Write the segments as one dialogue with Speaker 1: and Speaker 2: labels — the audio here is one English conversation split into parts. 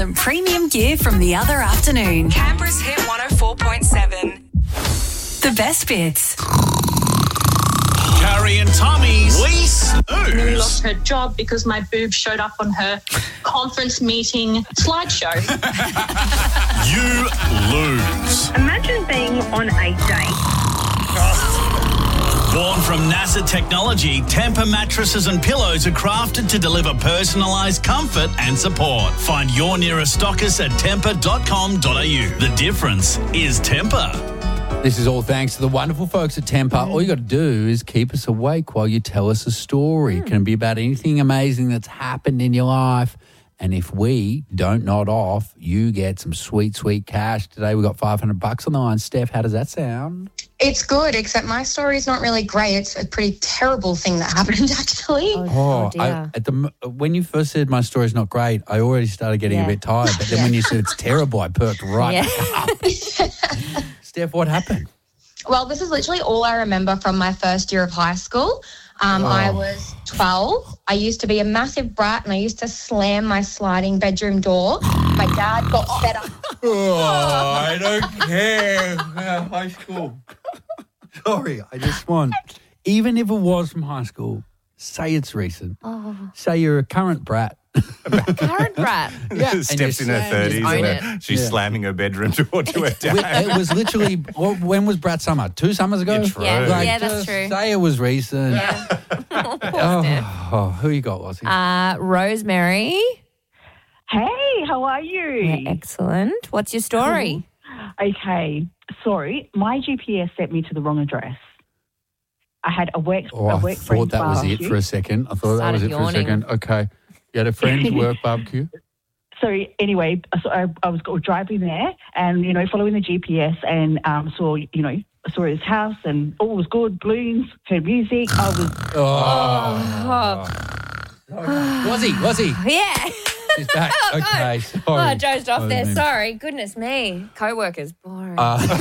Speaker 1: some premium gear from the other afternoon.
Speaker 2: Canberra's Hit 104.7.
Speaker 1: The best bits.
Speaker 3: Carrie and Tommy's Lease
Speaker 4: Nearly
Speaker 3: Ooze.
Speaker 4: lost her job because my boob showed up on her conference meeting slideshow.
Speaker 3: You lose.
Speaker 5: Imagine being on a date.
Speaker 3: Born from NASA technology, Tempur mattresses and pillows are crafted to deliver personalised comfort and support. Find your nearest stockist at tempur.com.au. The difference is Tempur.
Speaker 6: This is all thanks to the wonderful folks at Tempur. All you got to do is keep us awake while you tell us a story. It can be about anything amazing that's happened in your life. And if we don't nod off, you get some sweet, sweet cash. Today we got $500 on the line. Steph, how does that sound?
Speaker 7: It's good, except my story is not really great. It's a pretty terrible thing that happened, actually.
Speaker 6: dear. When you first said my story's not great, I already started getting a bit tired. But then when you said it's terrible, I perked right up. Steph, what happened?
Speaker 7: Well, this is literally all I remember from my first year of high school. I was 12. I used to be a massive brat and I used to slam my sliding bedroom door. My dad got fed up.
Speaker 6: I don't care. High school. Sorry, I just want, even if it was from high school, say it's recent. Say you're a current brat.
Speaker 8: Current brat.
Speaker 9: Steps in her 30s and she's slamming her bedroom door to her dad.
Speaker 6: It was literally, when was Brat Summer? 2 summers ago?
Speaker 8: Yeah, that's true.
Speaker 6: Say it was recent.
Speaker 8: Yeah.
Speaker 6: Who you got, Lozzie?
Speaker 8: Rosemary.
Speaker 5: Hey, how are you?
Speaker 8: Yeah, excellent. What's your story?
Speaker 5: Okay, sorry, my GPS sent me to the wrong address. I had a work
Speaker 6: I
Speaker 5: friend's
Speaker 6: thought that was
Speaker 5: barbecue.
Speaker 6: it for a second. Okay. You had a friend's work barbecue?
Speaker 5: So anyway, I was driving there and, following the GPS and saw his house and all was good, balloons, heard music. I was...
Speaker 6: Was he?
Speaker 8: Yeah.
Speaker 6: She's back. Okay, sorry.
Speaker 8: I dozed off there. Sorry. Goodness me. Co-workers, boring.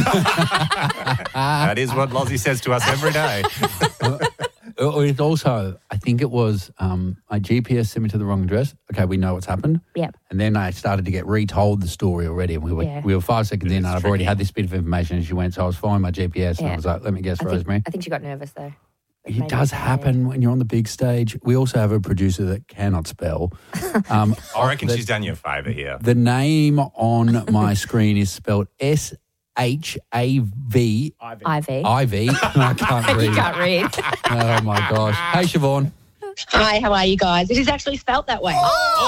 Speaker 9: That is what Lozzie says to us every day.
Speaker 6: It also, I think it was my GPS sent me to the wrong address. Okay, we know what's happened.
Speaker 8: Yep.
Speaker 6: And then I started to get retold the story already. And we were 5 seconds in and I've already had this bit of information and she went, so I was following my GPS and I was like, let me guess, Rosemary.
Speaker 8: I think she got nervous though.
Speaker 6: It does happen when you're on the big stage. We also have a producer that cannot spell.
Speaker 9: I reckon she's done you a favour here.
Speaker 6: The name on my screen is spelled S-H-A-V.
Speaker 8: Ivy.
Speaker 6: I can't read.
Speaker 8: You can't read.
Speaker 6: Oh, my gosh. Hey, Siobhan.
Speaker 7: Hi, how are you guys? It is actually spelt that way.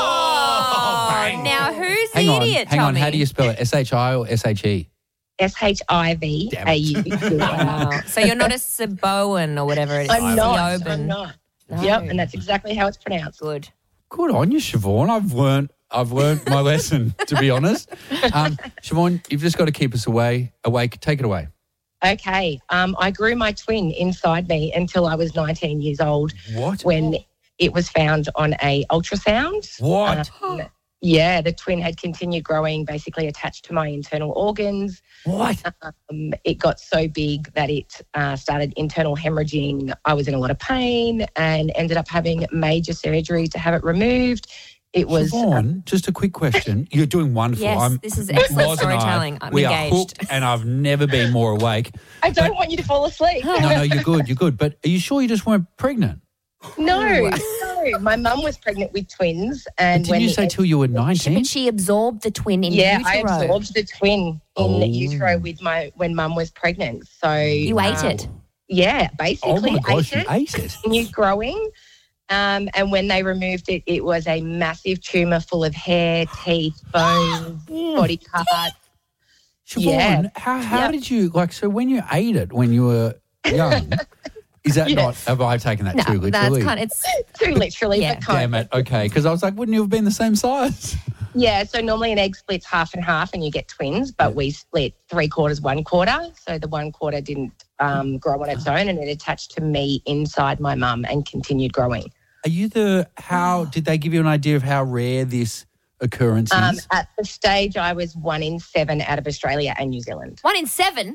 Speaker 8: Now who's the idiot,
Speaker 6: Hang on.
Speaker 8: Tommy?
Speaker 6: How do you spell it? S-H-I or S-H-E?
Speaker 7: S-H-I-V-A-U.
Speaker 8: Wow. So you're not a Saboan or whatever it is.
Speaker 7: I'm not.
Speaker 8: Siobhan.
Speaker 7: No.
Speaker 8: No.
Speaker 7: Yep, and that's exactly how it's pronounced.
Speaker 8: Good.
Speaker 6: Good on you, Siobhan. I've learned my lesson, to be honest. Siobhan, you've just got to keep us awake. Take it away.
Speaker 7: Okay. I grew my twin inside me until I was 19 years old.
Speaker 6: What?
Speaker 7: When it was found on a ultrasound.
Speaker 6: What?
Speaker 7: Yeah, the twin had continued growing, basically attached to my internal organs.
Speaker 6: What?
Speaker 7: It got so big that it started internal hemorrhaging. I was in a lot of pain and ended up having major surgery to have it removed. It was...
Speaker 6: Siobhan, just a quick question. You're doing wonderful.
Speaker 8: Yes, this is excellent
Speaker 6: Loz and
Speaker 8: storytelling. I'm
Speaker 6: we
Speaker 8: engaged.
Speaker 6: are hooked and I've never been more awake.
Speaker 7: I don't want you to fall asleep.
Speaker 6: No, you're good. But are you sure you just weren't pregnant?
Speaker 7: No. My mum was pregnant with twins. And
Speaker 6: Didn't you say till you were 19?
Speaker 8: But she absorbed the twin in
Speaker 7: utero.
Speaker 8: utero.
Speaker 7: I absorbed the twin in utero when mum was pregnant. So
Speaker 8: you ate it?
Speaker 7: Yeah, basically
Speaker 6: oh my gosh,
Speaker 7: ate it.
Speaker 6: You ate it.
Speaker 7: Continued growing. And when they removed it, it was a massive tumour full of hair, teeth, bones, body parts.
Speaker 6: Siobhan, how did you, so when you ate it when you were young, is that not, have I taken that too literally?
Speaker 7: It's too literally, but kind
Speaker 6: Damn it, okay, because I was like, wouldn't you have been the same size?
Speaker 7: Yeah, so normally an egg splits half and half and you get twins, but we split 3/4, 1/4. So the 1/4 didn't grow on its own and it attached to me inside my mum and continued growing.
Speaker 6: Are you how did they give you an idea of how rare this occurrence is?
Speaker 7: At the stage, I was 1 in 7 out of Australia and New Zealand.
Speaker 8: 1 in 7?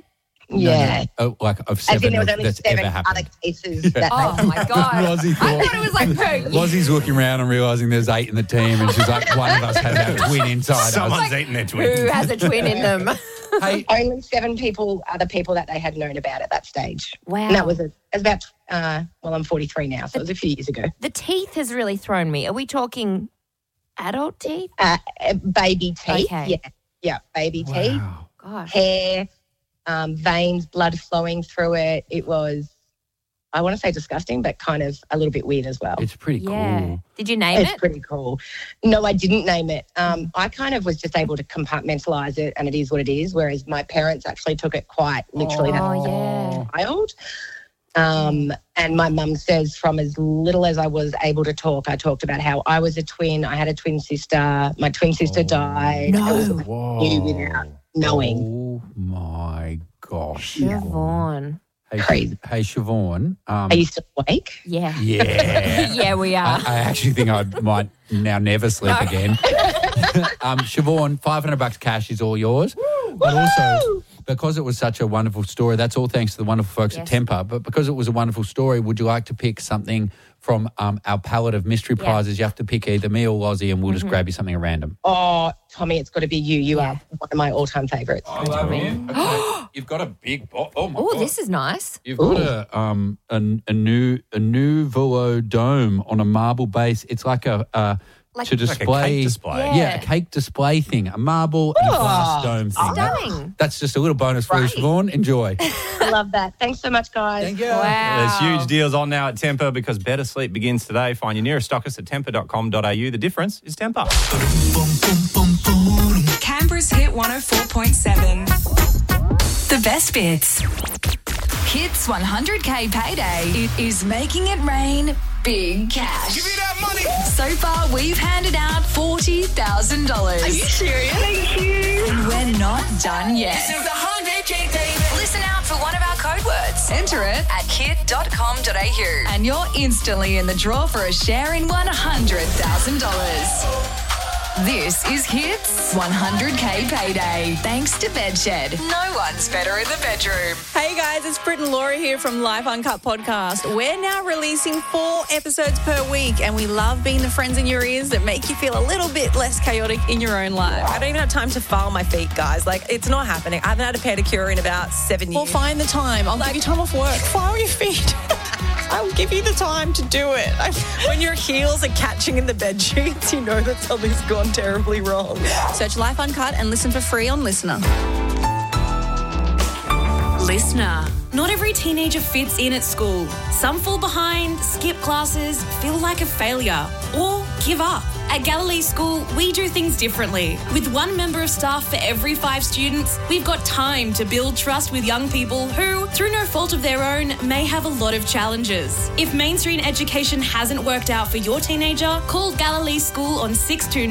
Speaker 7: Yeah.
Speaker 6: No. Like of
Speaker 7: As
Speaker 6: 7
Speaker 7: in there was only
Speaker 6: that's
Speaker 7: 7
Speaker 6: ever
Speaker 7: other
Speaker 6: happened.
Speaker 7: cases. That
Speaker 8: Oh, my God.
Speaker 6: Lozzie
Speaker 8: I thought it was like per year.
Speaker 6: Lozzie's looking around and realising there's 8 in the team, and she's like, one of us had our twin inside
Speaker 9: Someone's
Speaker 6: us.
Speaker 9: eating their twin.
Speaker 8: Who has a twin in them?
Speaker 6: Hey,
Speaker 7: Only 7 people are the people that they had known about at that stage.
Speaker 8: Wow.
Speaker 7: And that was about, I'm 43 now, so it was a few years ago.
Speaker 8: The teeth has really thrown me. Are we talking adult teeth?
Speaker 7: Baby teeth.
Speaker 8: Okay.
Speaker 7: Yeah, baby teeth.
Speaker 6: wow.
Speaker 8: Gosh.
Speaker 7: Hair, veins, blood flowing through it. It was, I want to say disgusting, but kind of a little bit weird as well.
Speaker 6: It's pretty
Speaker 8: Yeah.
Speaker 6: cool.
Speaker 8: Did you name
Speaker 7: It's
Speaker 8: it?
Speaker 7: pretty cool. No, I didn't name it. I kind of was just able to compartmentalize it, and it is what it is, whereas my parents actually took it quite literally.
Speaker 8: Oh, yeah.
Speaker 7: Child. And my mum says from as little as I was able to talk, I talked about how I was a twin. I had a twin sister. My twin sister died.
Speaker 8: No.
Speaker 7: It was like
Speaker 6: Whoa.
Speaker 7: knew without knowing.
Speaker 6: Oh, my gosh.
Speaker 8: Siobhan.
Speaker 6: Hey,
Speaker 7: Crazy.
Speaker 6: Hey, Siobhan.
Speaker 7: Are you still awake?
Speaker 8: Yeah.
Speaker 6: Yeah.
Speaker 8: Yeah, we are.
Speaker 6: I actually think I might now never sleep again. Siobhan, $500 cash is all yours. But also, because it was such a wonderful story, that's all thanks to the wonderful folks at
Speaker 8: Yes.
Speaker 6: Temper. But because it was a wonderful story, would you like to pick something from our palette of mystery
Speaker 8: Yeah.
Speaker 6: prizes? You have to pick either me or Lozzie, and we'll just grab you something at random.
Speaker 7: Oh, Tommy, it's got to be you. You are one of my all-time favourites.
Speaker 6: You've got a big... Oh, my
Speaker 8: Oh,
Speaker 6: God.
Speaker 8: this is nice.
Speaker 6: You've got a new Volo dome on a marble base. It's like a to display,
Speaker 9: Like a cake display.
Speaker 8: Yeah.
Speaker 6: a cake display thing, a marble and a glass dome thing.
Speaker 8: Stunning.
Speaker 6: That's just a little bonus for you,
Speaker 7: Right.
Speaker 6: Siobhan. Enjoy.
Speaker 7: I love that. Thanks so much, guys.
Speaker 6: Thank you.
Speaker 8: Wow.
Speaker 9: There's huge deals on now at Temper because better sleep begins today. Find your nearest stockist at temper.com.au. The difference is Temper.
Speaker 1: Canberra's Hit 104.7. The best bits. Hits 100K payday. It is making it rain big cash. Give me that money. So far, we've handed out $40,000. Are you serious? Thank you. And we're not done yet. This is the 100K payday. Listen out for one of our code words. Enter it at hit.com.au. And you're instantly in the draw for a share in $100,000. This is Hits 100K Payday. Thanks to Bedshed. No one's better in the bedroom.
Speaker 2: Hey guys, it's Britt and Laura here from Life Uncut Podcast. We're now releasing 4 episodes per week, and we love being the friends in your ears that make you feel a little bit less chaotic in your own life.
Speaker 10: I don't even have time to file my feet, guys. Like, it's not happening. I haven't had a pedicure in about 7 years.
Speaker 2: Well, find the time. I'll give you time off work. File your feet. I'll give you the time to do it.
Speaker 10: When your heels are catching in the bed sheets, you know that something's gone terribly wrong.
Speaker 2: Search Life Uncut and listen for free on Listener.
Speaker 11: Listener. Not every teenager fits in at school. Some fall behind, skip classes, feel like a failure, or give up. At Galilee School, we do things differently. With one member of staff for every 5 students, we've got time to build trust with young people who, through no fault of their own, may have a lot of challenges. If mainstream education hasn't worked out for your teenager, call Galilee School on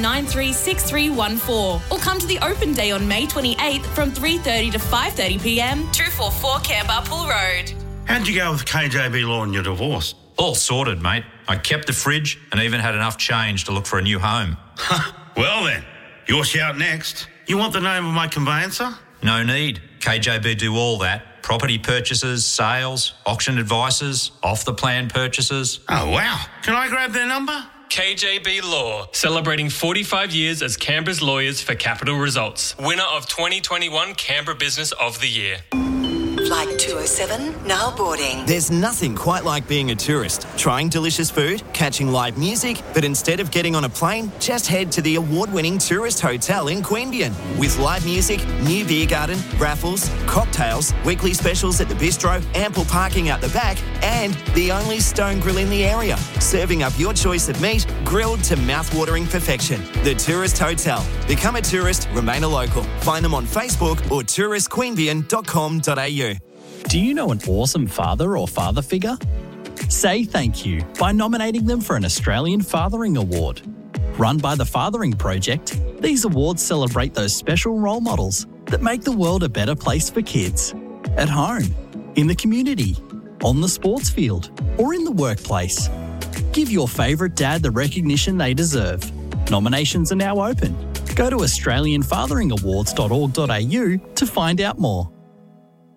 Speaker 11: 6293-6314 or come to the open day on May 28th from 3:30 to 5:30 p.m. 244 Canberra Pool Road.
Speaker 12: How'd you go with KJB Law in your divorce?
Speaker 13: All sorted, mate. I kept the fridge and even had enough change to look for a new home.
Speaker 12: Well then, your shout next. You want the name of my conveyancer?
Speaker 13: No need. KJB do all that. Property purchases, sales, auction advices, off-the-plan purchases.
Speaker 12: Oh, wow. Can I grab their number?
Speaker 14: KJB Law, celebrating 45 years as Canberra's lawyers for capital results. Winner of 2021 Canberra Business of the Year.
Speaker 15: Flight 207, now boarding.
Speaker 16: There's nothing quite like being a tourist, trying delicious food, catching live music, but instead of getting on a plane, just head to the award-winning tourist hotel in Queanbeyan. With live music, new beer garden, raffles, cocktails, weekly specials at the bistro, ample parking out the back, and the only stone grill in the area, serving up your choice of meat, grilled to mouth-watering perfection. The Tourist Hotel. Become a tourist, remain a local. Find them on Facebook or touristqueanbeyan.com.au.
Speaker 17: Do you know an awesome father or father figure? Say thank you by nominating them for an Australian Fathering Award. Run by the Fathering Project, these awards celebrate those special role models that make the world a better place for kids. At home, in the community, on the sports field, or in the workplace. Give your favourite dad the recognition they deserve. Nominations are now open. Go to AustralianFatheringawards.org.au to find out more.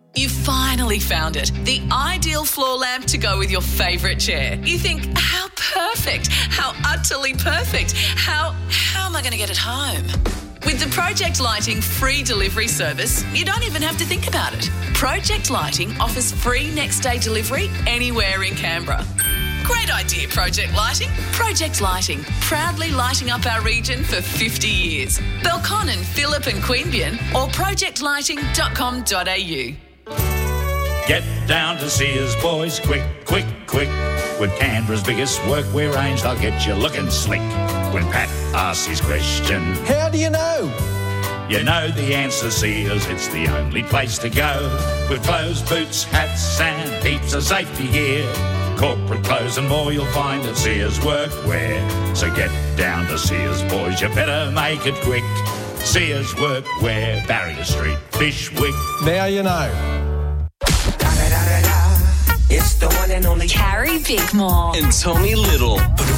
Speaker 18: You finally found it. The ideal floor lamp to go with your favourite chair. You think, how perfect, how utterly perfect, how am I going to get it home? With the Project Lighting free delivery service, you don't even have to think about it. Project Lighting offers free next day delivery anywhere in Canberra. Great idea, Project Lighting. Project Lighting, proudly lighting up our region for 50 years. Belconnen, Phillip and Queanbeyan or projectlighting.com.au.
Speaker 19: Get down to Sears, boys, quick, quick, quick. With Canberra's biggest workwear range, they'll get you looking slick. When Pat asks his question, how do you know? You know the answer, Sears, it's the only place to go. With clothes, boots, hats and heaps of safety gear. Corporate clothes and more you'll find at Sears Workwear. So get down to Sears, boys, you better make it quick. Sears Workwear, Barrier Street, Fishwick.
Speaker 20: Now you know.
Speaker 1: It's the one and only Carrie Bickmore
Speaker 20: and Tommy Little.